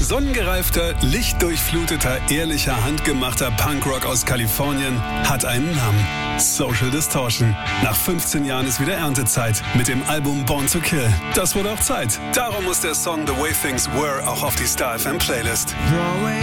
Sonnengereifter, lichtdurchfluteter, ehrlicher, handgemachter Punkrock aus Kalifornien hat einen Namen. Social Distortion. Nach 15 Jahren ist wieder Erntezeit mit dem Album Born to Kill. Das wurde auch Zeit. Darum muss der Song The Way Things Were auch auf die Star FM Playlist. The way